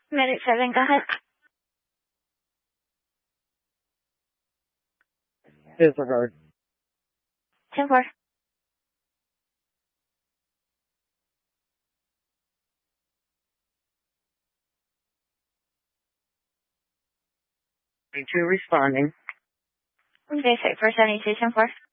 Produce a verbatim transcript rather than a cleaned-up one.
Medic seven, go ahead. Disregard. ten four. two responding. Basic for seventy-two, ten four.